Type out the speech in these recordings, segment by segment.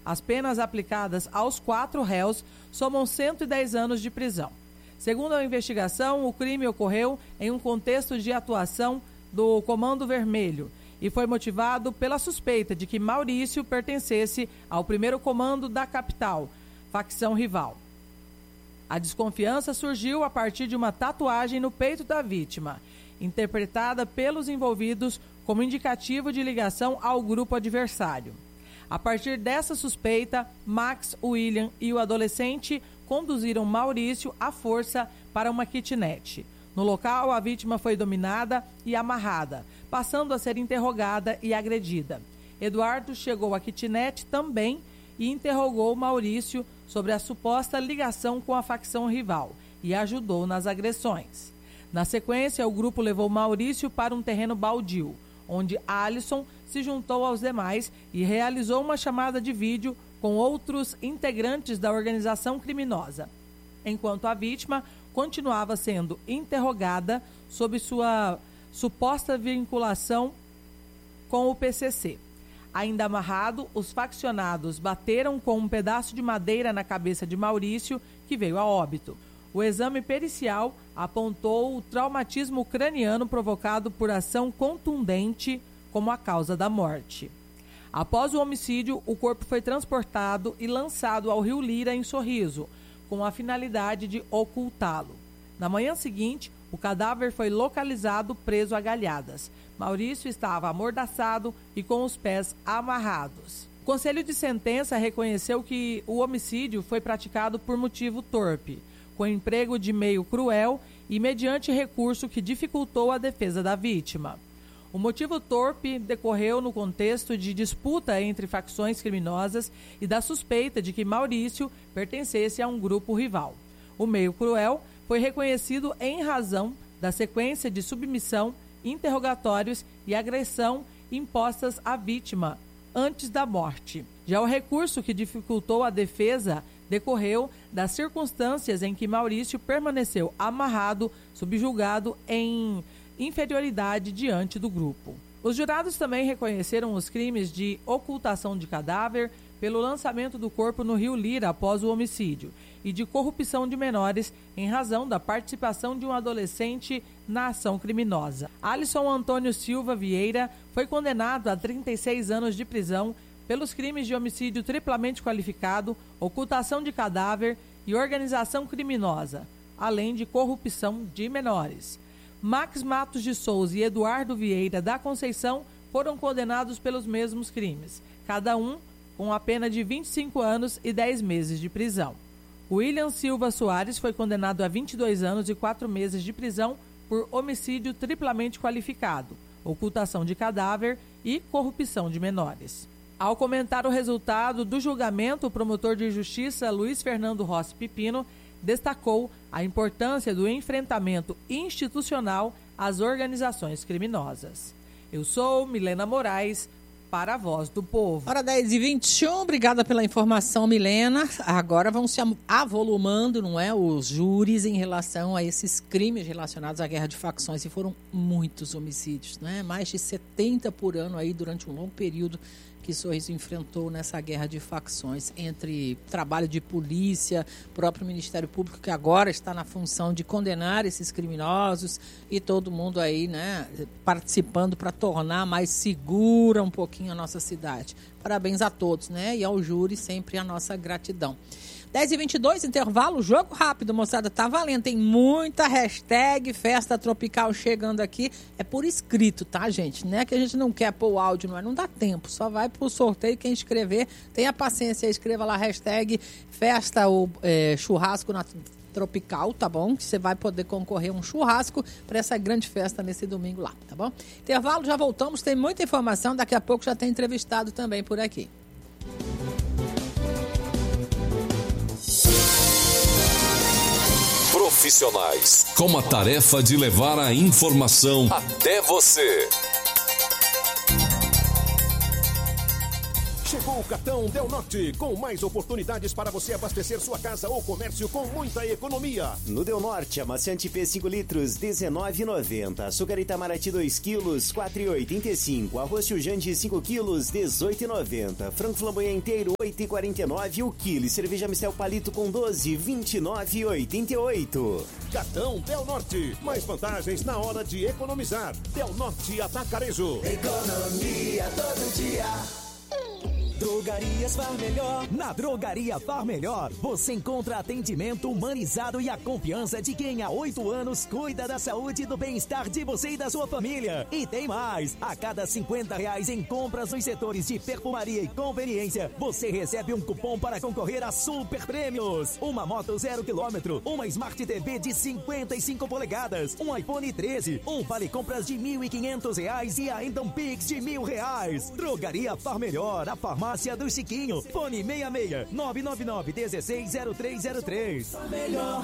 As penas aplicadas aos 4 réus somam 110 anos de prisão. Segundo a investigação, o crime ocorreu em um contexto de atuação do Comando Vermelho e foi motivado pela suspeita de que Maurício pertencesse ao 1º Comando da capital, facção rival. A desconfiança surgiu a partir de uma tatuagem no peito da vítima, interpretada pelos envolvidos como indicativo de ligação ao grupo adversário. A partir dessa suspeita, Max, William e o adolescente conduziram Maurício à força para uma kitnet. No local, a vítima foi dominada e amarrada, passando a ser interrogada e agredida. Eduardo chegou à kitnet também e interrogou Maurício sobre a suposta ligação com a facção rival e ajudou nas agressões. Na sequência, o grupo levou Maurício para um terreno baldio, onde Alisson se juntou aos demais e realizou uma chamada de vídeo com outros integrantes da organização criminosa, enquanto a vítima continuava sendo interrogada sobre sua suposta vinculação com o PCC. Ainda amarrado, os faccionados bateram com um pedaço de madeira na cabeça de Maurício, que veio a óbito. O exame pericial apontou o traumatismo craniano provocado por ação contundente como a causa da morte. Após o homicídio, o corpo foi transportado e lançado ao Rio Lira, em Sorriso, com a finalidade de ocultá-lo. Na manhã seguinte, o cadáver foi localizado preso a galhadas. Maurício estava amordaçado e com os pés amarrados. O Conselho de Sentença reconheceu que o homicídio foi praticado por motivo torpe, com emprego de meio cruel e mediante recurso que dificultou a defesa da vítima. O motivo torpe decorreu no contexto de disputa entre facções criminosas e da suspeita de que Maurício pertencesse a um grupo rival. O meio cruel foi reconhecido em razão da sequência de submissão, interrogatórios e agressão impostas à vítima antes da morte. Já o recurso que dificultou a defesa decorreu das circunstâncias em que Maurício permaneceu amarrado, subjugado em inferioridade diante do grupo. Os jurados também reconheceram os crimes de ocultação de cadáver pelo lançamento do corpo no Rio Lira após o homicídio e de corrupção de menores em razão da participação de um adolescente na ação criminosa. Alisson Antônio Silva Vieira foi condenado a 36 anos de prisão pelos crimes de homicídio triplamente qualificado, ocultação de cadáver e organização criminosa, além de corrupção de menores. Max Matos de Souza e Eduardo Vieira da Conceição foram condenados pelos mesmos crimes, cada um com a pena de 25 anos e 10 meses de prisão. William Silva Soares foi condenado a 22 anos e 4 meses de prisão por homicídio triplamente qualificado, ocultação de cadáver e corrupção de menores. Ao comentar o resultado do julgamento, o promotor de justiça Luiz Fernando Rossi Pipino destacou a importância do enfrentamento institucional às organizações criminosas. Eu sou Milena Moraes, para a Voz do Povo. Hora 10h21, obrigada pela informação, Milena. Agora vão se avolumando, não é, os júris em relação a esses crimes relacionados à guerra de facções, e foram muitos homicídios, né? Mais de 70 por ano aí durante um longo período que Sorriso enfrentou nessa guerra de facções entre trabalho de polícia, próprio Ministério Público, que agora está na função de condenar esses criminosos, e todo mundo aí, né, participando para tornar mais segura um pouquinho a nossa cidade. Parabéns a todos, né, e ao júri sempre a nossa gratidão. 10h22, intervalo, jogo rápido, moçada, tá valendo, tem muita hashtag Festa Tropical chegando aqui, é por escrito, tá, gente? Não é que a gente não quer pôr o áudio, não dá tempo, só vai pro sorteio, quem escrever, tenha paciência, escreva lá hashtag Festa ou churrasco na Tropical, tá bom? Que você vai poder concorrer a um churrasco para essa grande festa nesse domingo lá, tá bom? Intervalo, já voltamos, tem muita informação, daqui a pouco já tem entrevistado também por aqui. Profissionais com a tarefa de levar a informação até você. Chegou o cartão Del Norte, com mais oportunidades para você abastecer sua casa ou comércio com muita economia. No Del Norte, amaciante P 5 litros, R$19,90. Açúcar Itamaraty 2 quilos, R$4,85. Arroz Chujante 5 quilos, R$18,90. Frango flamboyant inteiro, R$8,49 o quilo. Cerveja Mistel Palito com 12, R$29,88. Cartão Del Norte, mais vantagens na hora de economizar. Del Norte Atacarejo. Economia todo dia. Drogarias Far Melhor. Na Drogaria Far Melhor, você encontra atendimento humanizado e a confiança de quem há 8 anos cuida da saúde e do bem-estar de você e da sua família. E tem mais! A cada R$50 em compras nos setores de perfumaria e conveniência, você recebe um cupom para concorrer a super prêmios. Uma moto 0 km, uma Smart TV de 55 polegadas, um iPhone 13, um vale compras de R$1.500 e ainda um Pix de R$1.000. Drogaria Far Melhor, a farmácia do Chiquinho. Fone 66 999 160303. Melhor.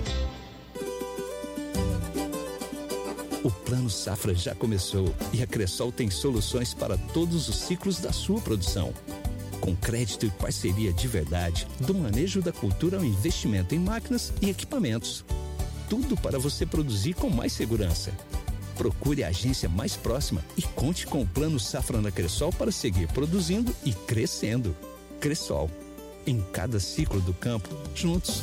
O Plano Safra já começou e a Cressol tem soluções para todos os ciclos da sua produção. Com crédito e parceria de verdade, do manejo da cultura ao investimento em máquinas e equipamentos. Tudo para você produzir com mais segurança. Procure a agência mais próxima e conte com o Plano Safra na Cressol para seguir produzindo e crescendo. Cressol, em cada ciclo do campo, juntos.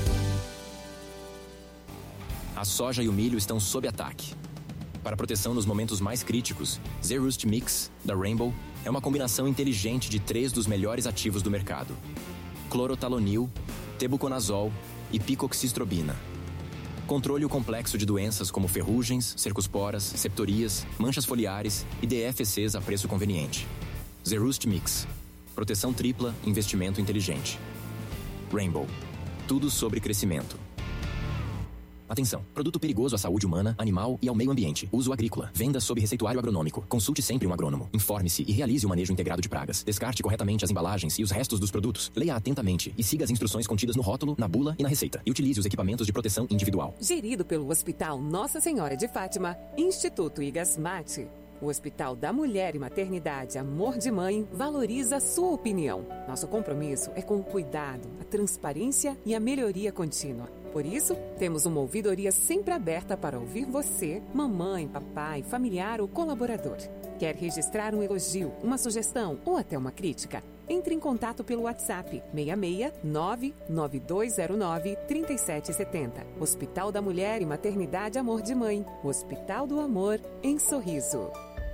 A soja e o milho estão sob ataque. Para proteção nos momentos mais críticos, Zerust Mix, da Rainbow, é uma combinação inteligente de 3 dos melhores ativos do mercado: clorotalonil, tebuconazol e picoxistrobina. Controle o complexo de doenças como ferrugens, cercosporas, septorias, manchas foliares e DFCs a preço conveniente. Zerust Mix. Proteção tripla, investimento inteligente. Rainbow. Tudo sobre crescimento. Atenção, produto perigoso à saúde humana, animal e ao meio ambiente. Uso agrícola. Venda sob receituário agronômico. Consulte sempre um agrônomo. Informe-se e realize o manejo integrado de pragas. Descarte corretamente as embalagens e os restos dos produtos. Leia atentamente e siga as instruções contidas no rótulo, na bula e na receita. E utilize os equipamentos de proteção individual. Gerido pelo Hospital Nossa Senhora de Fátima, Instituto Igasmate. O Hospital da Mulher e Maternidade Amor de Mãe valoriza a sua opinião. Nosso compromisso é com o cuidado, a transparência e a melhoria contínua. Por isso, temos uma ouvidoria sempre aberta para ouvir você, mamãe, papai, familiar ou colaborador. Quer registrar um elogio, uma sugestão ou até uma crítica? Entre em contato pelo WhatsApp 66 99209 3770. Hospital da Mulher e Maternidade Amor de Mãe. Hospital do Amor em Sorriso.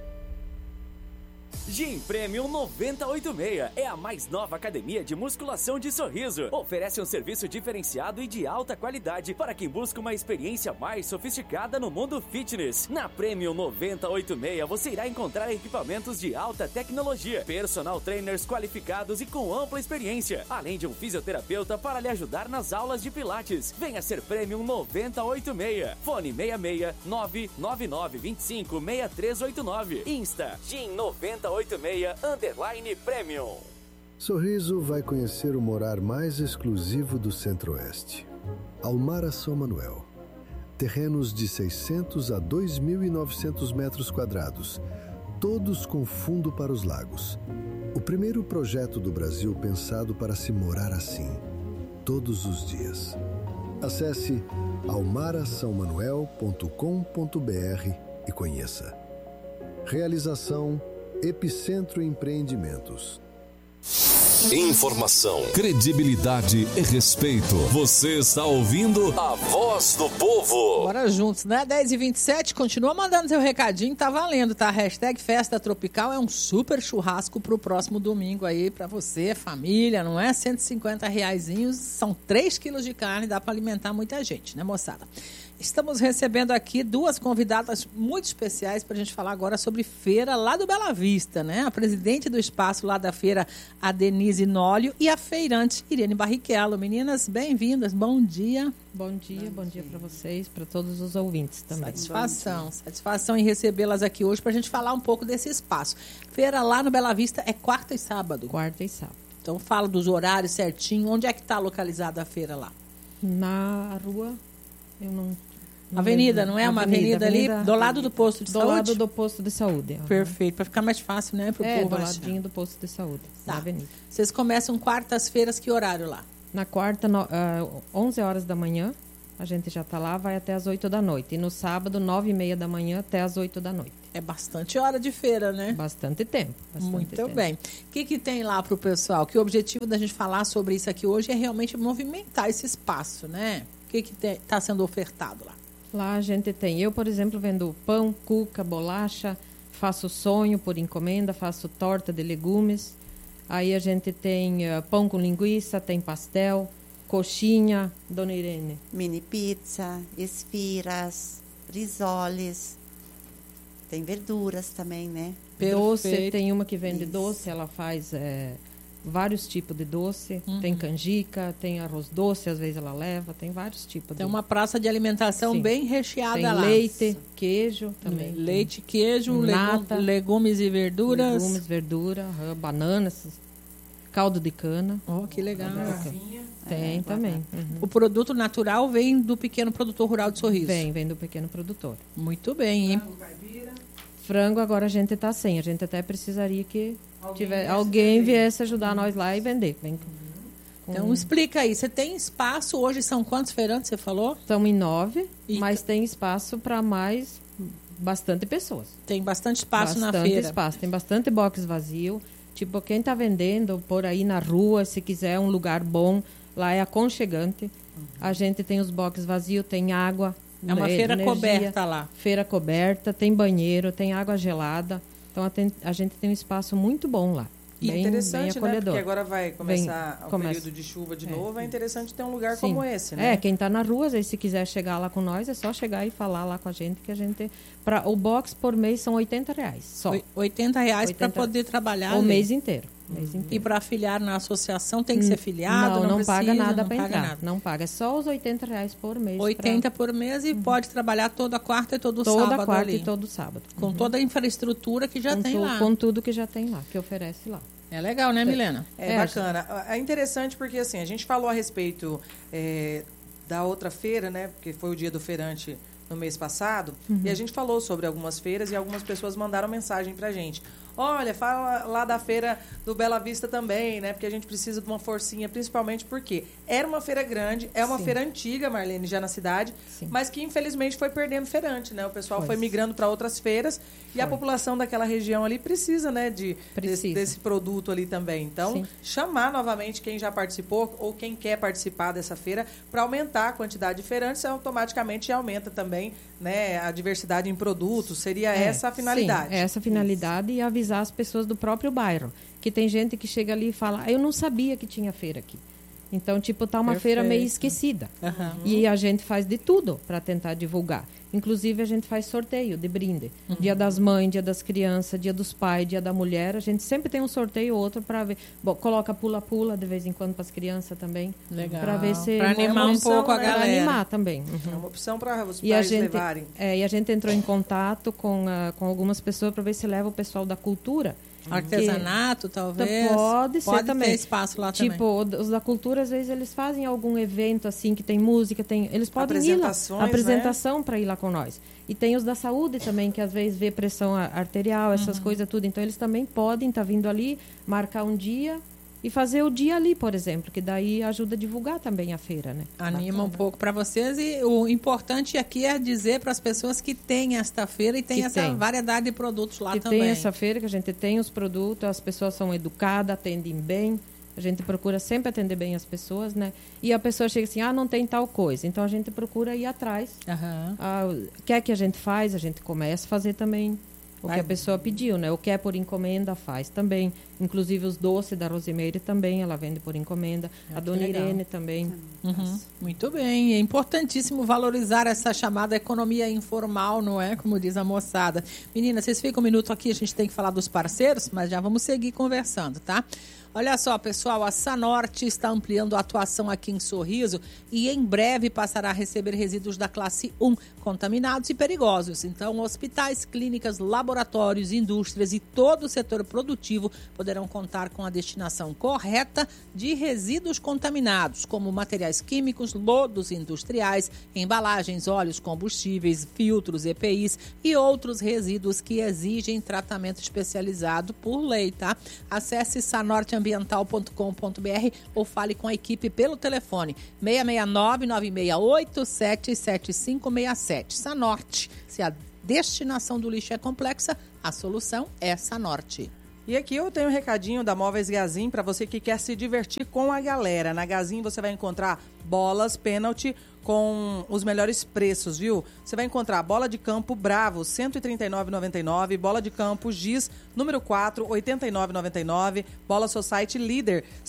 Gym Premium 986 é a mais nova academia de musculação de Sorriso. Oferece um serviço diferenciado e de alta qualidade para quem busca uma experiência mais sofisticada no mundo fitness. Na Premium 986 você irá encontrar equipamentos de alta tecnologia, personal trainers qualificados e com ampla experiência, além de um fisioterapeuta para lhe ajudar nas aulas de pilates. Venha ser Premium 986. Fone 66 999 25 6389. Insta Gym 986 _Premium. Sorriso vai conhecer o morar mais exclusivo do Centro-Oeste. Almara São Manuel. Terrenos de 600 a 2.900 metros quadrados, todos com fundo para os lagos. O primeiro projeto do Brasil pensado para se morar assim, todos os dias. Acesse almarasaomanuel.com.br e conheça. Realização Epicentro Empreendimentos. Informação, credibilidade e respeito. Você está ouvindo a Voz do Povo. Bora juntos, né? 10h27, continua mandando seu recadinho, tá valendo, tá? Hashtag Festa Tropical é um super churrasco pro próximo domingo aí pra você, família, não é? R$150, são 3 quilos de carne, dá pra alimentar muita gente, né, moçada? Estamos recebendo aqui 2 convidadas muito especiais para a gente falar agora sobre feira lá do Bela Vista, né? A presidente do espaço lá da feira, a Denise Nólio, e a feirante, Irene Barrichello. Meninas, bem-vindas, bom dia. Bom dia para vocês, para todos os ouvintes também. Satisfação em recebê-las aqui hoje para a gente falar um pouco desse espaço. Feira lá no Bela Vista é quarta e sábado? Quarta e sábado. Então fala dos horários certinho, onde é que está localizada a feira lá? Na rua, eu não... Avenida, não é? Uma avenida ali do lado do posto de saúde? Do lado do posto de saúde. Perfeito, para ficar mais fácil, né? Pro povo do ladinho do posto de saúde, tá. na avenida. Vocês começam quartas-feiras, que horário lá? Na quarta, 11 horas da manhã, a gente já está lá, vai até as 8 da noite. E no sábado, 9h30 da manhã até as 8 da noite. É bastante hora de feira, né? Bastante tempo. Muito bem. O que tem lá para o pessoal? Que o objetivo da gente falar sobre isso aqui hoje é realmente movimentar esse espaço, né? O que está sendo ofertado lá? Lá a gente tem, eu, por exemplo, vendo pão, cuca, bolacha, faço sonho por encomenda, faço torta de legumes. Aí a gente tem pão com linguiça, tem pastel, coxinha, Dona Irene. Mini pizza, esfiras, risoles. Tem verduras também, né? Doce, tem uma que vende doce, ela faz vários tipos de doce. Tem canjica, tem arroz doce, às vezes ela leva, tem vários tipos. Tem uma praça de alimentação bem recheada tem lá. Leite, queijo também. Leite, queijo, nata, legumes e verduras. Legumes, verdura, bananas, caldo de cana. Oh, que legal. Tem também. O produto natural vem do pequeno produtor rural de Sorriso? Vem do pequeno produtor. Muito bem, hein? Frango agora a gente está sem. A gente até precisaria que alguém viesse ajudar nós lá e vender. Então explica aí. Você tem espaço? Hoje são quantos feirantes, você falou? Estamos em 9, mas tem espaço para mais bastante pessoas. Tem bastante espaço na feira? Bastante espaço. Tem bastante box vazio. Tipo, quem está vendendo por aí na rua, se quiser um lugar bom, lá é aconchegante. A gente tem os box vazios, tem água. É uma feira coberta lá. Feira coberta, tem banheiro, tem água gelada. Então a gente tem um espaço muito bom lá. Bem, interessante, bem né? Porque agora vai começar o período de chuva de novo. É interessante ter um lugar como esse, né? Quem está na rua, às vezes, se quiser chegar lá com nós, é só chegar e falar lá com a gente que a gente... O box por mês são R$80 só. R$80 para poder trabalhar o mês inteiro. E para afiliar na associação tem que ser filiado? Não paga nada para entrar. Não paga, é só os R$80 por mês. 80 por mês e pode trabalhar toda quarta e todo sábado. Toda quarta ali. e todo sábado. Com toda a infraestrutura que já tem lá. Com tudo que já tem lá, que oferece lá. É legal, né, Milena? É bacana. É interessante porque, assim, a gente falou a respeito da outra feira, né? Porque foi o dia do feirante no mês passado. E a gente falou sobre algumas feiras e algumas pessoas mandaram mensagem pra gente. Olha, fala lá da feira do Bela Vista também, né? Porque a gente precisa de uma forcinha, principalmente porque era uma feira grande, é uma feira antiga, Marlene, já na cidade, mas que infelizmente foi perdendo feirante, né? O pessoal foi migrando para outras feiras e a população daquela região ali precisa, né, desse produto ali também. Então, chamar novamente quem já participou ou quem quer participar dessa feira para aumentar a quantidade de feirantes, automaticamente aumenta também, né, a diversidade em produtos. Seria essa a finalidade. Sim, essa a finalidade e avisar as pessoas do próprio bairro. Que tem gente que chega ali e fala, eu não sabia que tinha feira aqui. Então, tipo, tá uma feira meio esquecida. E a gente faz de tudo para tentar divulgar. Inclusive, a gente faz sorteio de brinde. Dia das mães, dia das crianças, dia dos pais, dia da mulher. A gente sempre tem um sorteio ou outro para ver. Bom, coloca pula-pula de vez em quando para as crianças também. Legal. Para ver se... Para animar um pouco a galera. Para animar também. É uma opção para os pais levarem. E a gente entrou em contato com algumas pessoas para ver se leva o pessoal da cultura. Artesanato, talvez. Pode ser também. Ter espaço lá também. Tipo, os da cultura, às vezes, eles fazem algum evento assim, que tem música, eles podem ir lá. Apresentação, né? Para ir lá com nós. E tem os da saúde também, que às vezes vê pressão arterial, essas coisas tudo. Então, eles também podem estar vindo ali, marcar um dia e fazer o dia ali, por exemplo, que daí ajuda a divulgar também a feira, né? Anima um pouco para vocês e o importante aqui é dizer para as pessoas que tem esta feira e tem essa variedade de produtos lá também. Tem essa feira que a gente tem os produtos, as pessoas são educadas, atendem bem, a gente procura sempre atender bem as pessoas, né? E a pessoa chega assim, não tem tal coisa, então a gente procura ir atrás. Quer que a gente faz, a gente começa a fazer também. O que a pessoa pediu, né? O que é por encomenda, faz também. Inclusive os doces da Rosimeire também, ela vende por encomenda. A Dona Irene também. Muito bem. É importantíssimo valorizar essa chamada economia informal, não é? Como diz a moçada. Meninas, vocês ficam um minuto aqui, a gente tem que falar dos parceiros, mas já vamos seguir conversando, tá? Olha só, pessoal, a Sanorte está ampliando a atuação aqui em Sorriso e em breve passará a receber resíduos da classe 1, contaminados e perigosos. Então, hospitais, clínicas, laboratórios, indústrias e todo o setor produtivo poderão contar com a destinação correta de resíduos contaminados, como materiais químicos, lodos industriais, embalagens, óleos, combustíveis, filtros, EPIs e outros resíduos que exigem tratamento especializado por lei, tá? Acesse sanorteambiental.com.br ou fale com a equipe pelo telefone 669-9687-7567. Sanorte, se a destinação do lixo é complexa, a solução é Sanorte. E aqui eu tenho um recadinho da Móveis Gazin para você que quer se divertir com a galera. Na Gazin você vai encontrar bolas pênalti com os melhores preços, viu? Você vai encontrar bola de campo Bravo, R$ 139,99, bola de campo Giz, número 4, R$ 89,99, bola Society Líder, R$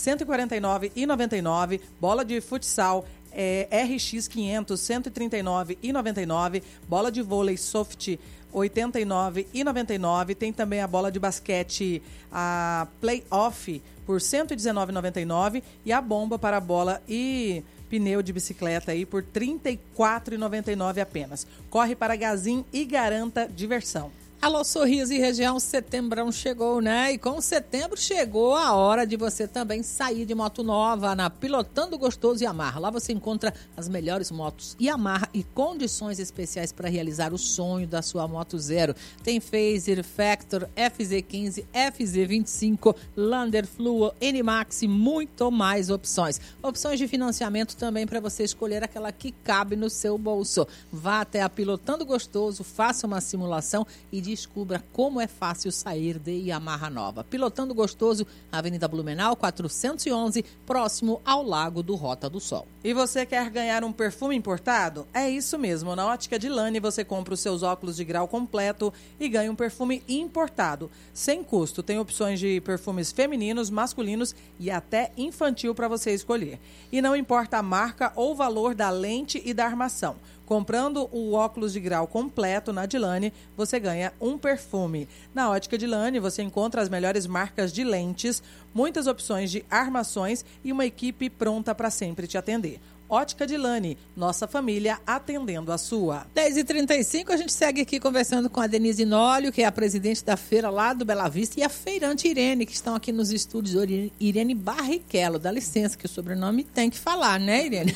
149,99, bola de futsal RX500, R$ 139,99, bola de vôlei Soft, R$ 89,99. Tem também a bola de basquete, a Playoff, por R$ 119,99 e a bomba para bola e pneu de bicicleta aí por R$ 34,99 apenas. Corre para Gazin e garanta diversão. Alô, Sorriso e região, setembrão chegou, né? E com setembro chegou a hora de você também sair de moto nova na Pilotando Gostoso Yamaha. Lá você encontra as melhores motos Yamaha e condições especiais para realizar o sonho da sua moto zero. Tem Phaser, Factor, FZ15, FZ25, Lander, Fluo, N-Max e muito mais opções. Opções de financiamento também para você escolher aquela que cabe no seu bolso. Vá até a Pilotando Gostoso, faça uma simulação e descubra como é fácil sair de Yamaha nova. Pilotando Gostoso, Avenida Blumenau, 411, próximo ao Lago do Rota do Sol. E você quer ganhar um perfume importado? É isso mesmo. Na Ótica de Lani você compra os seus óculos de grau completo e ganha um perfume importado, sem custo. Tem opções de perfumes femininos, masculinos e até infantil para você escolher. E não importa a marca ou valor da lente e da armação. Comprando o óculos de grau completo na Dilane, você ganha um perfume. Na Ótica Dilane, você encontra as melhores marcas de lentes, muitas opções de armações e uma equipe pronta para sempre te atender. Ótica Dilane, nossa família atendendo a sua. 10h35, a gente segue aqui conversando com a Denise Nólio, que é a presidente da feira lá do Bela Vista, e a feirante Irene, que estão aqui nos estúdios. Irene Barrichello, dá licença, que o sobrenome tem que falar, né, Irene?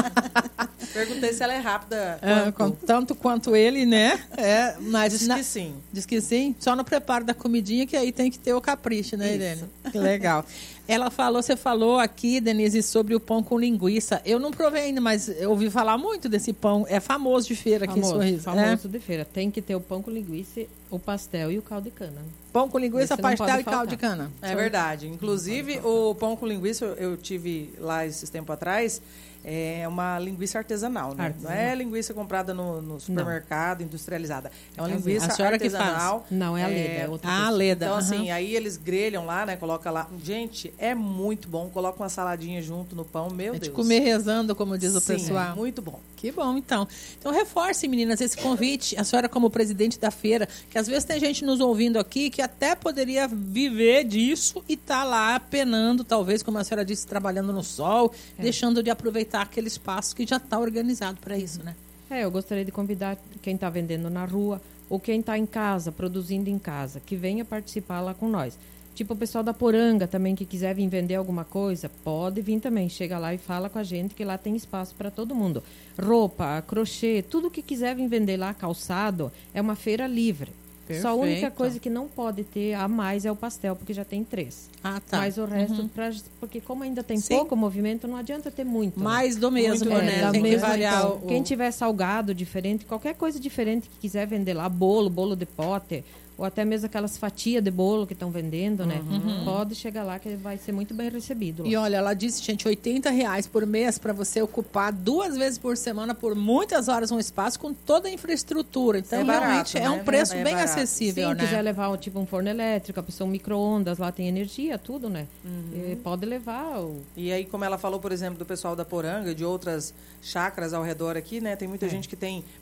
Perguntei se ela é rápida. Tanto quanto ele, né? Mas diz que sim. Diz que sim. Só no preparo da comidinha, que aí tem que ter o capricho, né, Irene? Que legal. Você falou aqui, Denise, sobre o pão com linguiça. Eu não provei ainda, mas eu ouvi falar muito desse pão. É famoso de feira aqui em Sorriso. Famoso de feira. Tem que ter o pão com linguiça, o pastel e o caldo de cana. Pão com linguiça, pastel e caldo de cana. É verdade. Inclusive, o pão com linguiça, eu tive lá esses tempos atrás, é uma linguiça artesanal, né? Não é linguiça comprada no supermercado, industrializada. É uma linguiça artesanal. Que faz. Não, é a Leda. É outra a Leda. Então, assim, aí eles grelham lá, né? Coloca lá. Gente, é muito bom. Coloca uma saladinha junto no pão, meu Deus. De comer rezando, como diz o pessoal. Muito bom. Que bom, então. Então, reforce, meninas, esse convite. A senhora, como presidente da feira, que às vezes tem gente nos ouvindo aqui que até poderia viver disso e tá lá penando, talvez, como a senhora disse, trabalhando no sol, deixando de aproveitar aquele espaço que já está organizado para isso, né? Eu gostaria de convidar quem está vendendo na rua ou quem está em casa, produzindo em casa, que venha participar lá com nós. Tipo o pessoal da Poranga também, que quiser vir vender alguma coisa, pode vir também. Chega lá e fala com a gente, que lá tem espaço para todo mundo. Roupa, crochê, tudo que quiser vir vender lá, calçado, é uma feira livre. Perfeito. Só a única coisa que não pode ter a mais é o pastel, porque já tem 3. Ah, tá. Mas o resto, porque como ainda tem pouco movimento, não adianta ter muito. Mais do mesmo, né? Tem que variar. Então, quem tiver salgado diferente, qualquer coisa diferente que quiser vender lá, bolo de pote, ou até mesmo aquelas fatias de bolo que estão vendendo, né? Pode chegar lá que vai ser muito bem recebido. E olha, ela disse, gente, R$80 por mês para você ocupar 2 vezes por semana por muitas horas um espaço com toda a infraestrutura. Então, realmente, é um preço bem acessível, né? Se né? quiser levar um forno elétrico, a pessoa um micro-ondas, lá tem energia, tudo, né? Pode levar. E aí, como ela falou, por exemplo, do pessoal da Poranga e de outras chácaras ao redor aqui, né? Tem muita gente que tem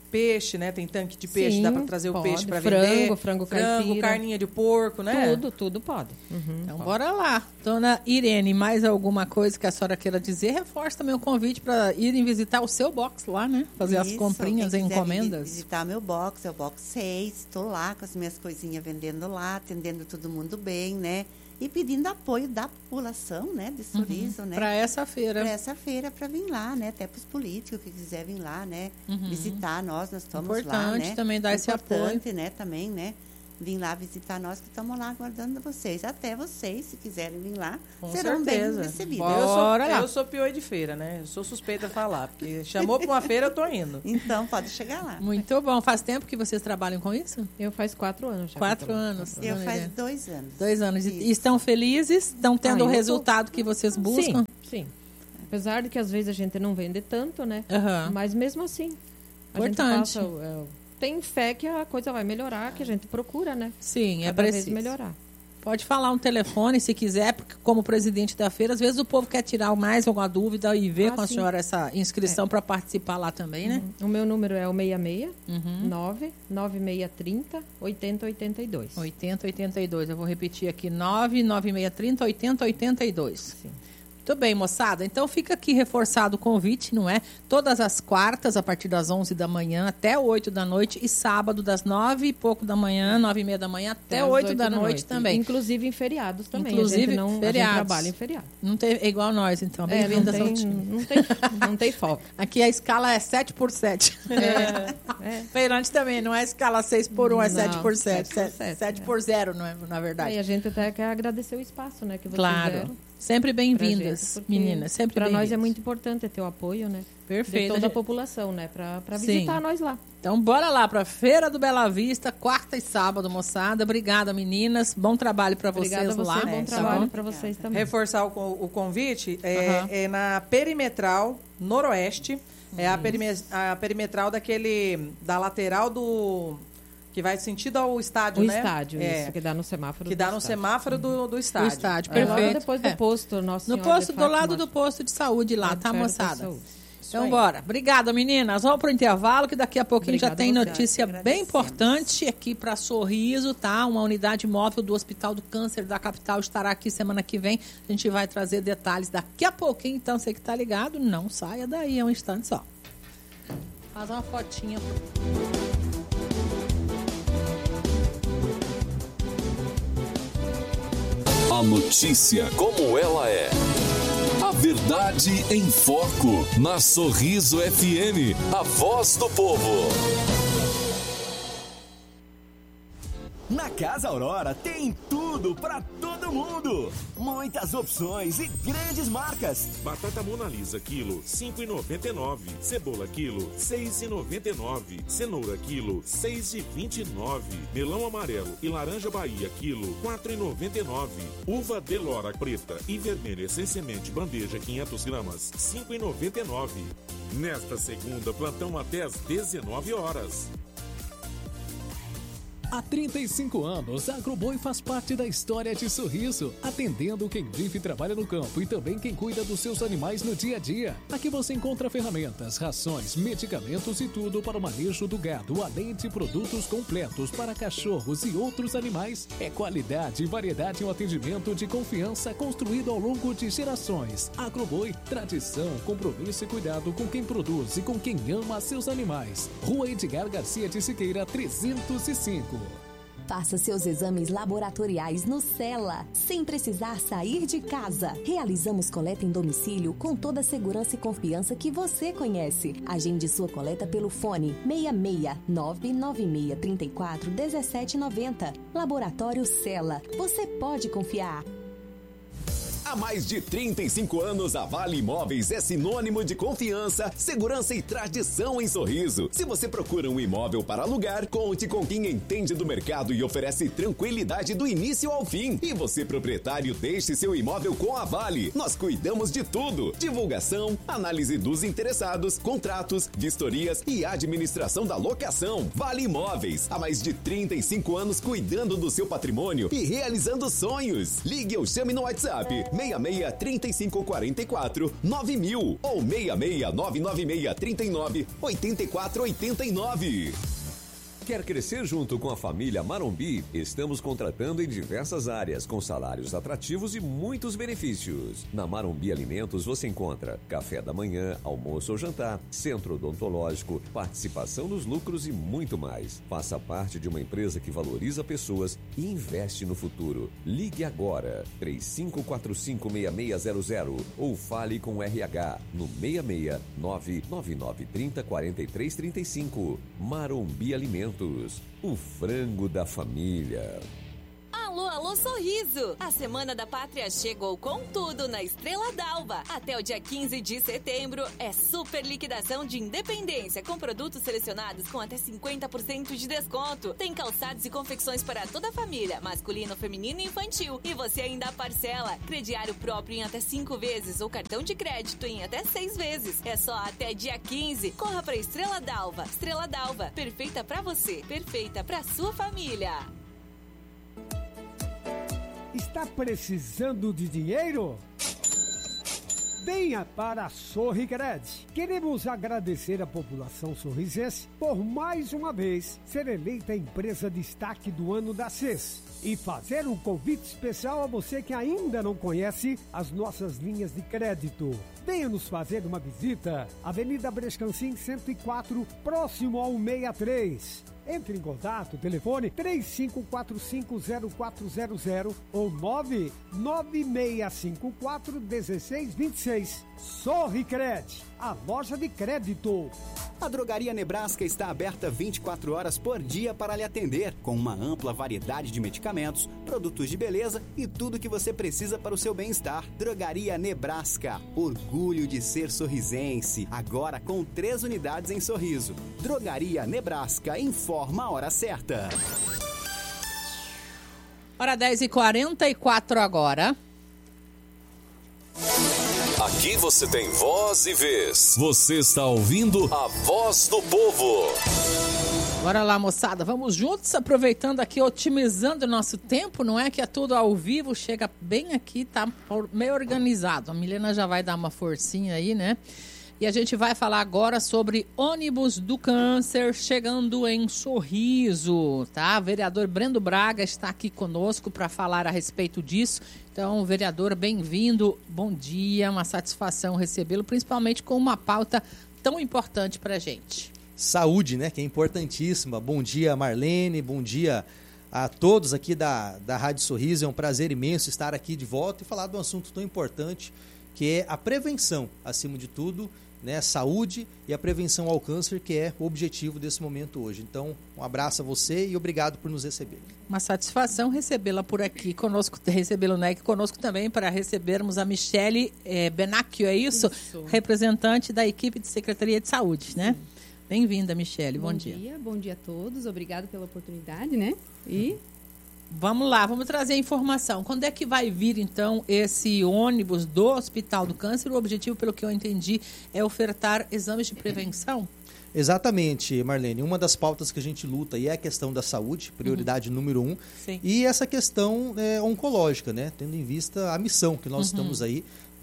peixe, né? Tem tanque de peixe, Sim, dá para trazer pode. o peixe para vender. Frango caipira. Carninha de porco, né? Tudo pode. Então, pode. bora lá. Dona Irene, mais alguma coisa que a senhora queira dizer? Reforça também o convite para irem visitar o seu box lá, né? Fazer as comprinhas e encomendas. Visitar meu box, é o box 6. Estou lá com as minhas coisinhas vendendo lá, atendendo todo mundo bem, né? E pedindo apoio da população, né? De Sorriso, né? Para essa feira. Para essa feira, para vir lá, né? Até para os políticos que quiserem vir lá, né? Visitar nós estamos lá, né? Importante também dar esse apoio. Importante, né? Também, né? Vir lá visitar nós que estamos lá aguardando vocês. Até vocês, se quiserem vir lá, Com serão certeza. bem recebidos. Eu sou pioi de feira, né? Eu sou suspeita a falar, porque chamou para uma feira, eu tô indo. Então, pode chegar lá. Muito bom. Faz tempo que vocês trabalham com isso? Eu faz 4 anos já. 4 anos. Eu faz 2 anos. 2 anos. E estão felizes? Estão tendo o resultado que vocês buscam? Sim. Apesar de que às vezes a gente não vende tanto, né? Mas mesmo assim, importante. A gente tem fé que a coisa vai melhorar, que a gente procura, né? Sim, Cada vez melhorar. Pode falar um telefone se quiser, porque como presidente da feira, às vezes o povo quer tirar mais alguma dúvida e ver com a senhora essa inscrição para participar lá também, né? O meu número é o 66 99630 8082. 8082. Eu vou repetir aqui, 99630 8082. Sim. Muito bem, moçada. Então fica aqui reforçado o convite, não é? Todas as quartas, a partir das 11 da manhã até 8 da noite e sábado das 9 e pouco da manhã, 9 e meia da manhã até 8 da noite também. Inclusive em feriados também. Inclusive a gente feriados. Trabalha em feriado. Não tem, é igual nós, então. Bem-vindas ao time. Não tem folga. Aqui a escala é 7x7. Feirante também, não é escala 6x1, é 7x7. 7x0, não é, na verdade. E a gente até quer agradecer o espaço, né, que vocês deram. Sempre bem-vindas, meninas. Sempre para nós é muito importante ter o apoio, né? Perfeito. De toda a população, né? Para visitar nós lá. Então, bora lá para a Feira do Bela Vista, quarta e sábado, moçada. Obrigada, meninas. Bom trabalho para vocês lá. Bom trabalho para vocês também. Reforçar o convite, é na Perimetral Noroeste. É a perimetral da lateral do... Que vai sentido ao estádio, né? O estádio, isso, que dá no semáforo. Que dá no semáforo do estádio. Do estádio, perfeito. Logo depois do posto, Nossa No posto, do lado do posto de saúde lá, tá, moçada? Então, bora. Obrigada, meninas. Vamos pro intervalo, que daqui a pouquinho já tem notícia bem importante aqui para Sorriso, tá? Uma unidade móvel do Hospital do Câncer da capital estará aqui semana que vem. A gente vai trazer detalhes daqui a pouquinho. Então, você que tá ligado, não saia daí, é um instante só. Faz uma fotinha. A notícia como ela é. A verdade em foco. Na Sorriso FM, a voz do povo. Na Casa Aurora tem tudo para todo mundo. Muitas opções e grandes marcas. Batata Mona Lisa, quilo, 5,99. Cebola, quilo, 6,99. Cenoura, quilo, 6,29. Melão amarelo e laranja Bahia, quilo, 4,99. Uva Delora preta e vermelha sem semente, bandeja, 500 gramas, 5,99. Nesta segunda, plantão até às 19 horas. Há 35 anos, a Agroboi faz parte da história de Sorriso, atendendo quem vive e trabalha no campo e também quem cuida dos seus animais no dia a dia. Aqui você encontra ferramentas, rações, medicamentos e tudo para o manejo do gado, além de produtos completos para cachorros e outros animais. É qualidade e variedade em um atendimento de confiança construído ao longo de gerações. Agroboi, tradição, compromisso e cuidado com quem produz e com quem ama seus animais. Rua Edgar Garcia de Siqueira, 305. Faça seus exames laboratoriais no Cela, sem precisar sair de casa. Realizamos coleta em domicílio com toda a segurança e confiança que você conhece. Agende sua coleta pelo fone 66 996 34 1790. Laboratório Cela. Você pode confiar. Há mais de 35 anos, a Vale Imóveis é sinônimo de confiança, segurança e tradição em Sorriso. Se você procura um imóvel para alugar, conte com quem entende do mercado e oferece tranquilidade do início ao fim. E você, proprietário, deixe seu imóvel com a Vale. Nós cuidamos de tudo: divulgação, análise dos interessados, contratos, vistorias e administração da locação. Vale Imóveis, há mais de 35 anos cuidando do seu patrimônio e realizando sonhos. Ligue ou chame no WhatsApp 663544 9000 ou 66996398489. Quer crescer junto com a família Marombi? Estamos contratando em diversas áreas, com salários atrativos e muitos benefícios. Na Marombi Alimentos você encontra café da manhã, almoço ou jantar, centro odontológico, participação nos lucros e muito mais. Faça parte de uma empresa que valoriza pessoas e investe no futuro. Ligue agora, 35456600 ou fale com o RH no 66999304335. Marombi Alimentos. O frango da família. Alô, alô, Sorriso! A Semana da Pátria chegou com tudo na Estrela d'Alva. Até o dia 15 de setembro é super liquidação de Independência, com produtos selecionados com até 50% de desconto. Tem calçados e confecções para toda a família, masculino, feminino e infantil. E você ainda parcela crediário próprio em até 5 vezes ou cartão de crédito em até 6 vezes. É só até dia 15. Corra para Estrela d'Alva. Estrela d'Alva, perfeita para você, perfeita para sua família. Está precisando de dinheiro? Venha para a Sorricred. Queremos agradecer à população sorrisense por mais uma vez ser eleita a empresa destaque do ano da CES e fazer um convite especial a você que ainda não conhece as nossas linhas de crédito. Venha nos fazer uma visita. Avenida Brescancim 104, próximo ao 63. Entre em contato, telefone 35450400 ou 996541626. Sorricred, a loja de crédito. A Drogaria Nebraska está aberta 24 horas por dia para lhe atender, com uma ampla variedade de medicamentos, produtos de beleza e tudo que você precisa para o seu bem-estar. Drogaria Nebraska, orgulho de ser sorrisense, agora com 3 unidades em Sorriso. Drogaria Nebraska, informa a hora certa. Hora 10h44 agora. Aqui você tem voz e vez. Você está ouvindo a Voz do Povo. Bora lá, moçada. Vamos juntos, aproveitando aqui, otimizando o nosso tempo. Não é que é tudo ao vivo, chega bem aqui, tá meio organizado. A Milena já vai dar uma forcinha aí, né? E a gente vai falar agora sobre ônibus do câncer chegando em Sorriso, tá? O vereador Brendo Braga está aqui conosco para falar a respeito disso. Então, vereador, bem-vindo, bom dia, uma satisfação recebê-lo, principalmente com uma pauta tão importante para a gente. Saúde, né, que é importantíssima. Bom dia, Marlene, bom dia a todos aqui da Rádio Sorriso. É um prazer imenso estar aqui de volta e falar de um assunto tão importante, que é a prevenção, acima de tudo, né, saúde e a prevenção ao câncer, que é o objetivo desse momento hoje. Então, um abraço a você e obrigado por nos receber. Uma satisfação recebê-la por aqui conosco, recebê-lo, né, conosco também, para recebermos a Michele Benacchio, é isso? Representante da equipe de Secretaria de Saúde, né? Bem-vinda, Michele, bom dia. Bom dia a todos, obrigado pela oportunidade, né? E vamos lá, vamos trazer a informação. Quando é que vai vir, então, esse ônibus do Hospital do Câncer? O objetivo, pelo que eu entendi, é ofertar exames de prevenção? Exatamente, Marlene. Uma das pautas que a gente luta aí é a questão da saúde, prioridade número 1. Sim. E essa questão oncológica, né? Tendo em vista a missão que nós estamos aí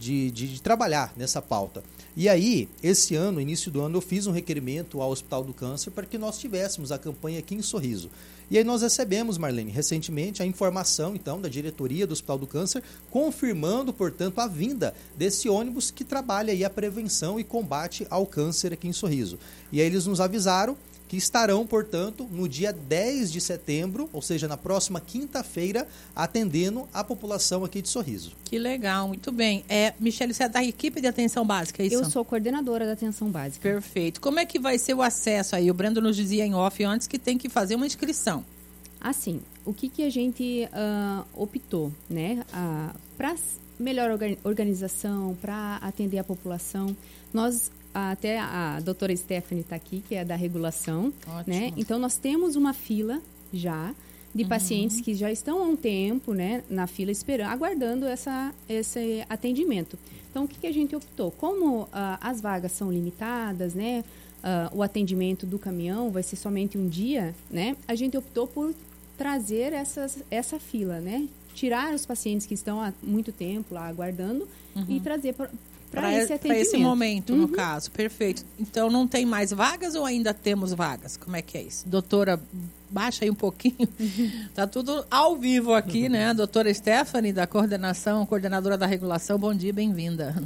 de trabalhar nessa pauta. E aí, esse ano, início do ano, eu fiz um requerimento ao Hospital do Câncer para que nós tivéssemos a campanha aqui em Sorriso. E aí nós recebemos, Marlene, recentemente a informação, então, da diretoria do Hospital do Câncer, confirmando, portanto, a vinda desse ônibus que trabalha aí a prevenção e combate ao câncer aqui em Sorriso. E aí eles nos avisaram que estarão, portanto, no dia 10 de setembro, ou seja, na próxima quinta-feira, atendendo a população aqui de Sorriso. Que legal, muito bem. Michele, você é da equipe de atenção básica, é isso? Eu sou coordenadora da atenção básica. Perfeito. Como é que vai ser o acesso aí? O Brendo nos dizia em off antes que tem que fazer uma inscrição. Assim, o que a gente optou, né? Para melhor organização, para atender a população, nós... Até a doutora Stephanie está aqui, que é da regulação. Ótimo. Né? Então, nós temos uma fila já de pacientes que já estão há um tempo, né, na fila esperando, aguardando esse atendimento. Então, o que a gente optou? Como as vagas são limitadas, né, o atendimento do caminhão vai ser somente um dia, né, a gente optou por trazer essa fila, né, tirar os pacientes que estão há muito tempo lá aguardando e trazer para esse atendimento. Para esse momento, no caso. Perfeito. Então, não tem mais vagas ou ainda temos vagas? Como é que é isso? Doutora, baixa aí um pouquinho. Tá tudo ao vivo aqui, né? Doutora Stephanie, da coordenadora da regulação. Bom dia, bem-vinda.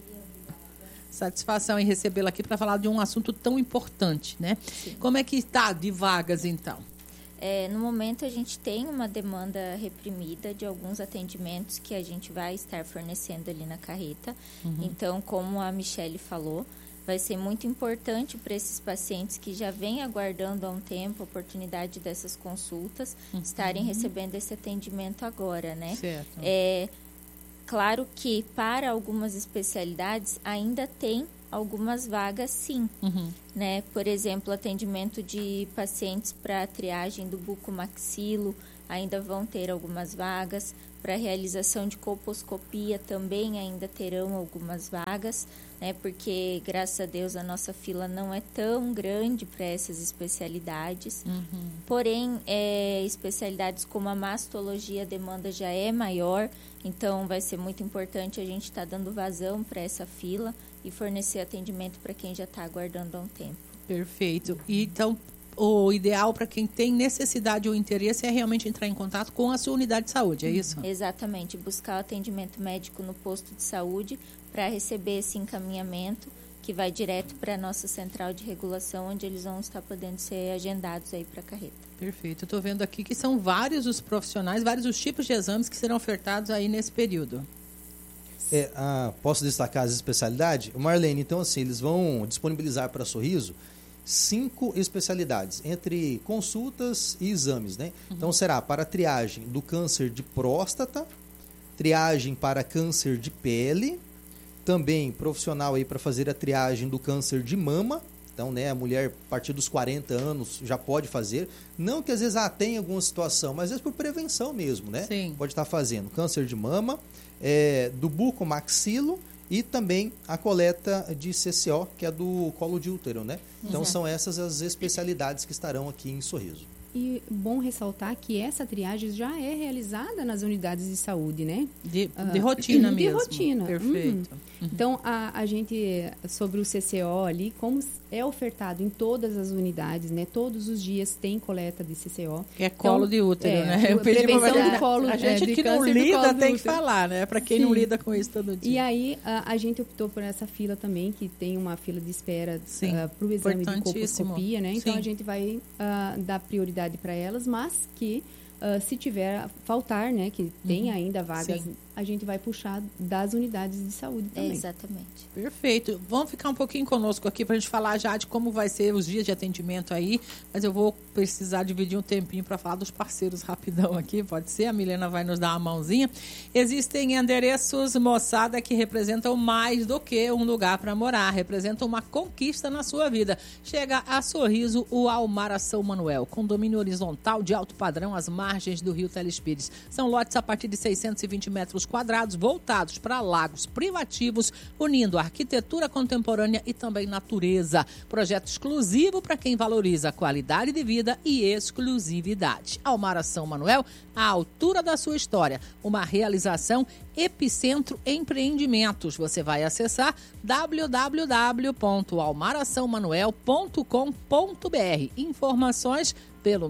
Satisfação em recebê-la aqui para falar de um assunto tão importante, né? Sim. Como é que está de vagas, então? No momento, a gente tem uma demanda reprimida de alguns atendimentos que a gente vai estar fornecendo ali na carreta. Então, como a Michele falou, vai ser muito importante para esses pacientes que já vêm aguardando há um tempo a oportunidade dessas consultas, estarem recebendo esse atendimento agora, né? Certo. Claro que para algumas especialidades ainda tem algumas vagas, sim, né? Por exemplo, atendimento de pacientes para triagem do bucomaxilo, ainda vão ter algumas vagas. Para realização de colposcopia também ainda terão algumas vagas, né? Porque, graças a Deus, a nossa fila não é tão grande para essas especialidades. Porém, especialidades como a mastologia, a demanda já é maior, então vai ser muito importante a gente estar dando vazão para essa fila e fornecer atendimento para quem já está aguardando há um tempo. Perfeito. E, então, o ideal para quem tem necessidade ou interesse é realmente entrar em contato com a sua unidade de saúde, é isso? Exatamente. Buscar o atendimento médico no posto de saúde para receber esse encaminhamento que vai direto para a nossa central de regulação, onde eles vão estar podendo ser agendados aí para a carreta. Perfeito. Eu estou vendo aqui que são vários os profissionais, vários os tipos de exames que serão ofertados aí nesse período. Posso destacar as especialidades? Marlene, então assim, eles vão disponibilizar para Sorriso 5 especialidades, entre consultas e exames, né? Então será para triagem do câncer de próstata, triagem para câncer de pele, também profissional aí para fazer a triagem do câncer de mama. Então, né, a mulher a partir dos 40 anos já pode fazer. Não que às vezes tenha alguma situação, mas às vezes por prevenção mesmo, né? Sim. Pode estar fazendo câncer de mama, do bucomaxilo e também a coleta de CCO, que é do colo de útero, né? Então, são essas as especialidades que estarão aqui em Sorriso. E bom ressaltar que essa triagem já é realizada nas unidades de saúde, né? De rotina mesmo. De rotina. Perfeito. Então, a gente, sobre o CCO ali, como é ofertado em todas as unidades, né? Todos os dias tem coleta de CCO. É colo de útero, né? Eu pedi do colo, a gente que não lida tem que falar, né? Para quem não lida com isso todo dia. E aí, a gente optou por essa fila também, que tem uma fila de espera para o exame de colposcopia, né? Então, a gente vai dar prioridade para elas, mas que se tiver faltar, né, que tem ainda vagas, a gente vai puxar das unidades de saúde também. Exatamente. Perfeito. Vamos ficar um pouquinho conosco aqui para a gente falar já de como vai ser os dias de atendimento aí, mas eu vou precisar dividir um tempinho para falar dos parceiros rapidão aqui, pode ser? A Milena vai nos dar uma mãozinha. Existem endereços, moçada, que representam mais do que um lugar para morar, representam uma conquista na sua vida. Chega a Sorriso o Almara São Manuel, condomínio horizontal de alto padrão às margens do Rio Telespires. São lotes a partir de 620 metros quadrados voltados para lagos privativos, unindo a arquitetura contemporânea e também natureza. Projeto exclusivo para quem valoriza a qualidade de vida e exclusividade. Almara São Manuel, à altura da sua história. Uma realização Epicentro Empreendimentos. Você vai acessar www.almarasaomanuel.com.br. Informações pelo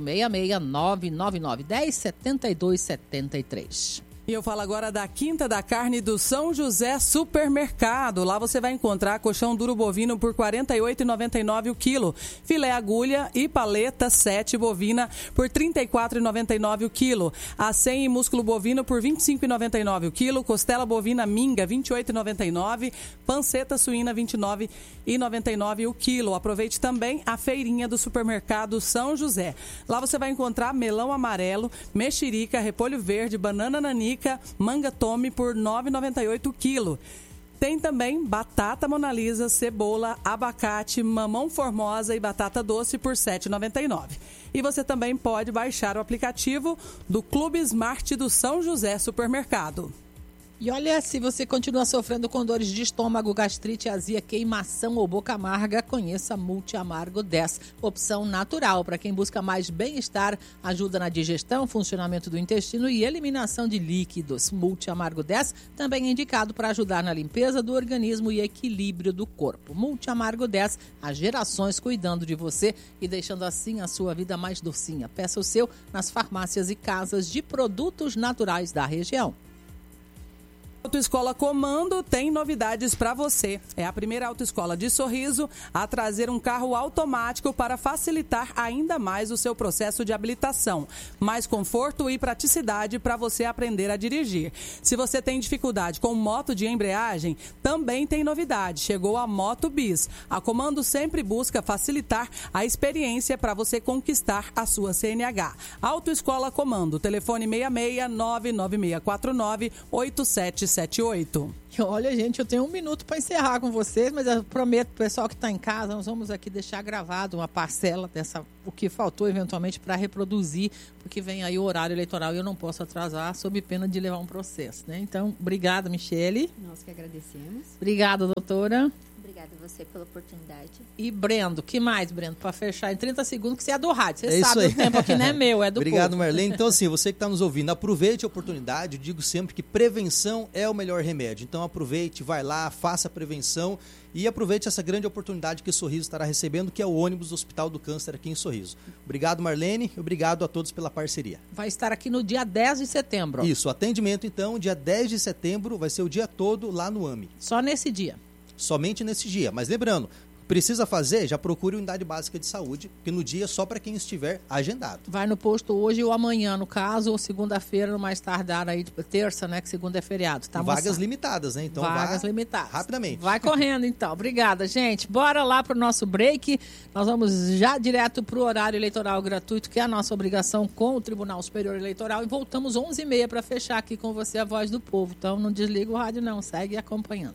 66999107273. E eu falo agora da Quinta da Carne do São José Supermercado. Lá você vai encontrar colchão duro bovino por R$ 48,99 o quilo. Filé agulha e paleta 7 bovina por R$ 34,99 o quilo. Acém e músculo bovino por R$ 25,99 o quilo. Costela bovina minga R$ 28,99. Panceta suína R$ 29,99 o quilo. Aproveite também a feirinha do Supermercado São José. Lá você vai encontrar melão amarelo, mexerica, repolho verde, banana nanica, manga tome por R$ 9,98 o quilo. Tem também batata Mona Lisa, cebola, abacate, mamão formosa e batata doce por R$ 7,99. E você também pode baixar o aplicativo do Clube Smart do São José Supermercado. E olha, se você continua sofrendo com dores de estômago, gastrite, azia, queimação ou boca amarga, conheça Multi Amargo 10. Opção natural para quem busca mais bem-estar, ajuda na digestão, funcionamento do intestino e eliminação de líquidos. Multi Amargo 10 também é indicado para ajudar na limpeza do organismo e equilíbrio do corpo. Multi Amargo 10, há gerações cuidando de você e deixando assim a sua vida mais docinha. Peça o seu nas farmácias e casas de produtos naturais da região. Autoescola Comando tem novidades para você. É a primeira autoescola de Sorriso a trazer um carro automático para facilitar ainda mais o seu processo de habilitação. Mais conforto e praticidade para você aprender a dirigir. Se você tem dificuldade com moto de embreagem, também tem novidade. Chegou a Moto Bis. A Comando sempre busca facilitar a experiência para você conquistar a sua CNH. Autoescola Comando. Telefone 66 99649 8778. Olha, gente, eu tenho 1 minuto para encerrar com vocês, mas eu prometo pro pessoal que está em casa, nós vamos aqui deixar gravado uma parcela o que faltou eventualmente para reproduzir, porque vem aí o horário eleitoral e eu não posso atrasar, sob pena de levar um processo, né? Então, obrigada, Michele. Nós que agradecemos. Obrigada, doutora. Obrigada a você pela oportunidade. E Brendo, que mais, Brendo? Para fechar em 30 segundos, que você é do rádio. Você sabe, o tempo aqui não é meu, é do Obrigado, povo. Marlene. Então, assim, você que está nos ouvindo, aproveite a oportunidade. Eu digo sempre que prevenção é o melhor remédio. Então, aproveite, vai lá, faça a prevenção e aproveite essa grande oportunidade que o Sorriso estará recebendo, que é o ônibus do Hospital do Câncer aqui em Sorriso. Obrigado, Marlene, e obrigado a todos pela parceria. Vai estar aqui no dia 10 de setembro. Isso, o atendimento, então, dia 10 de setembro, vai ser o dia todo lá no AMI. Só nesse dia? Somente nesse dia. Mas lembrando, precisa fazer, já procure unidade básica de saúde, porque no dia é só para quem estiver agendado. Vai no posto hoje ou amanhã, no caso, ou segunda-feira, no mais tardar aí, terça, né, que segunda é feriado. Tá, vagas limitadas, né? Então vagas limitadas. Rapidamente. Vai correndo, então. Obrigada, gente. Bora lá pro nosso break. Nós vamos já direto pro horário eleitoral gratuito, que é a nossa obrigação com o Tribunal Superior Eleitoral, e voltamos 11h30 para fechar aqui com você a Voz do Povo. Então não desliga o rádio não, segue acompanhando.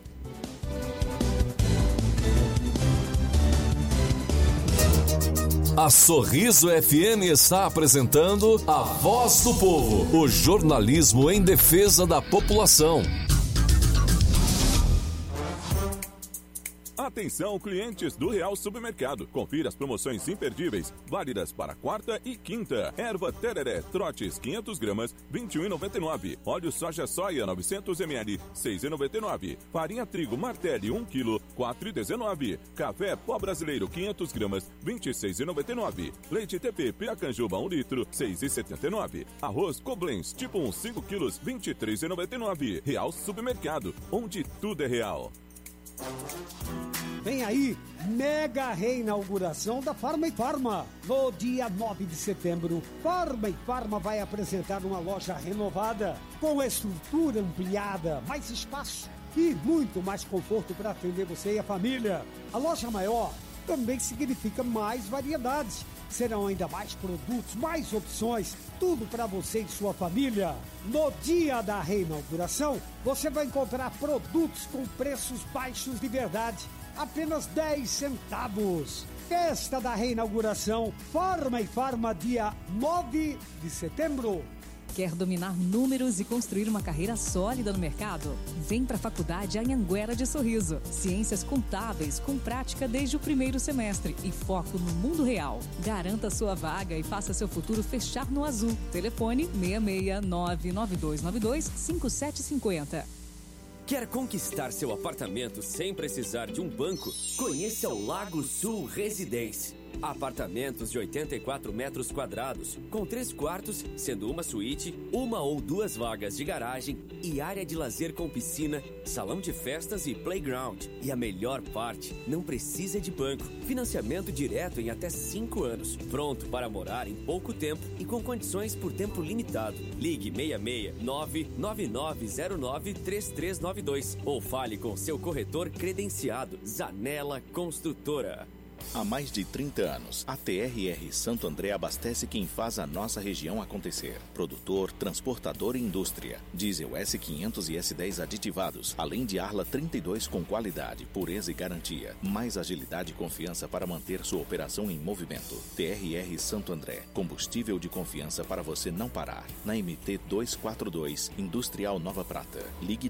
A Sorriso FM está apresentando a Voz do Povo, o jornalismo em defesa da população. Atenção, clientes do Real Supermercado. Confira as promoções imperdíveis, válidas para quarta e quinta. Erva tereré, trotes, 500 gramas, R$ 21,99. Óleo soja soia, 900 ml, R$ 6,99. Farinha trigo Martelli, 1 kg, R$ 4,19. Café pó brasileiro, 500 gramas, R$ 26,99. Leite TP Piacanjuba, 1 litro, R$ 6,79. Arroz Koblenz, tipo 1, 5 quilos, R$ 23,99. Real Supermercado, onde tudo é real. Vem aí, mega reinauguração da Farma e Farma. No dia 9 de setembro, Farma e Farma vai apresentar uma loja renovada, com estrutura ampliada, mais espaço e muito mais conforto para atender você e a família. A loja maior também significa mais variedades. Serão ainda mais produtos, mais opções, tudo para você e sua família. No dia da reinauguração, você vai encontrar produtos com preços baixos de verdade, apenas 10 centavos. Festa da reinauguração, Farma e Farma, dia 9 de setembro. Quer dominar números e construir uma carreira sólida no mercado? Vem para a Faculdade Anhanguera de Sorriso. Ciências contábeis com prática desde o primeiro semestre e foco no mundo real. Garanta sua vaga e faça seu futuro fechar no azul. Telefone 66992925750. Quer conquistar seu apartamento sem precisar de um banco? Conheça o Lago Sul Residência. Apartamentos de 84 metros quadrados, com 3 quartos, sendo uma suíte, 1 ou 2 vagas de garagem e área de lazer com piscina, salão de festas e playground. E a melhor parte, não precisa de banco. Financiamento direto em até 5 anos. Pronto para morar em pouco tempo e com condições por tempo limitado. Ligue 669-9909-3392 ou fale com seu corretor credenciado, Zanella Construtora. Há mais de 30 anos, a TRR Santo André abastece quem faz a nossa região acontecer. Produtor, transportador e indústria. Diesel S500 e S10 aditivados, além de Arla 32 com qualidade, pureza e garantia. Mais agilidade e confiança para manter sua operação em movimento. TRR Santo André, combustível de confiança para você não parar. Na MT 242, Industrial Nova Prata. Ligue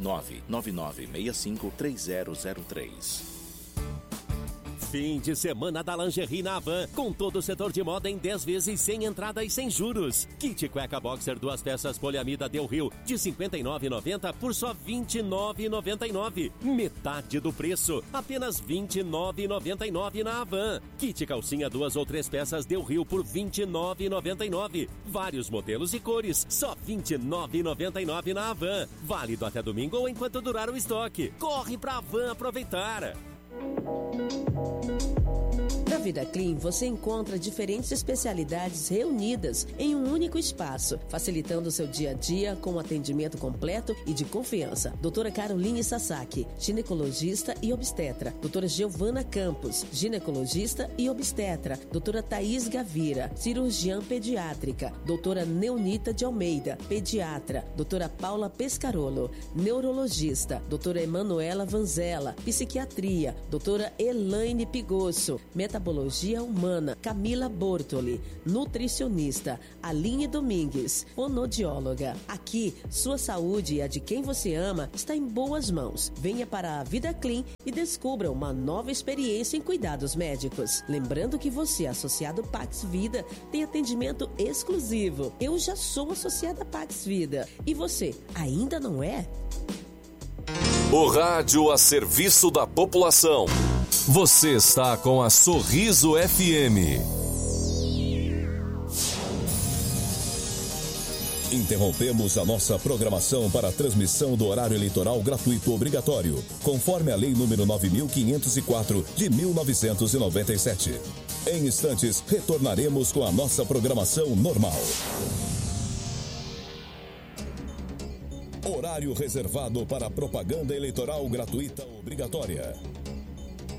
999653003. Fim de semana da lingerie na Havan, com todo o setor de moda em 10 vezes sem entrada e sem juros. Kit cueca boxer 2 peças poliamida Del Rio de R$ 59,90 por só R$ 29,99. Metade do preço, apenas R$ 29,99 na Havan. Kit calcinha 2 ou 3 peças Del Rio por R$ 29,99. Vários modelos e cores, só R$ 29,99 na Havan. Válido até domingo ou enquanto durar o estoque. Corre pra Havan aproveitar! Na Vida Clean, você encontra diferentes especialidades reunidas em um único espaço, facilitando o seu dia a dia com um atendimento completo e de confiança. Doutora Caroline Sasaki, ginecologista e obstetra. Doutora Giovana Campos, ginecologista e obstetra. Doutora Thaís Gavira, cirurgiã pediátrica. Doutora Neunita de Almeida, pediatra. Doutora Paula Pescarolo, neurologista. Doutora Emanuela Vanzella, psiquiatria. Doutora Elaine Pigosso, metabologia humana. Camila Bortoli, nutricionista. Aline Domingues, fonoaudióloga. Aqui, sua saúde e a de quem você ama está em boas mãos. Venha para a Vida Clean e descubra uma nova experiência em cuidados médicos. Lembrando que você, associado Pax Vida, tem atendimento exclusivo. Eu já sou associada Pax Vida. E você, ainda não é? O rádio a serviço da população. Você está com a Sorriso FM. Interrompemos a nossa programação para a transmissão do horário eleitoral gratuito obrigatório, conforme a Lei nº 9.504 de 1997. Em instantes, retornaremos com a nossa programação normal. Horário reservado para propaganda eleitoral gratuita obrigatória.